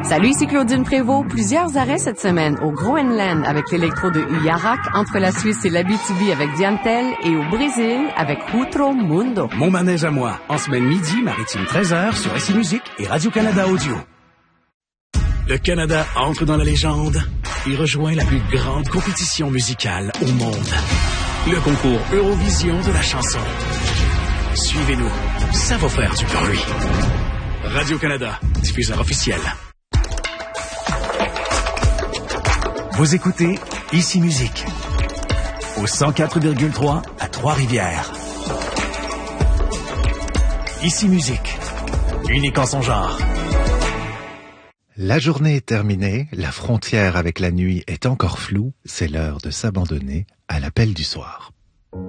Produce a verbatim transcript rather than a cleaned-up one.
Salut, ici Claudine Prévost. Plusieurs arrêts cette semaine au Groenland avec l'électro de Uyarak, entre la Suisse et l'Abitibi avec Diantel et au Brésil avec Outro Mundo. Mon manège à moi, en semaine midi, maritime treize heures sur S I Musique et Radio-Canada Audio. Le Canada entre dans la légende et rejoint la plus grande compétition musicale au monde. Le concours Eurovision de la chanson. Suivez-nous, ça va faire du bruit. Radio-Canada, diffuseur officiel. Vous écoutez Ici Musique au cent quatre virgule trois à Trois-Rivières. Ici Musique, unique en son genre. La journée est terminée, la frontière avec la nuit est encore floue, c'est l'heure de s'abandonner à l'appel du soir.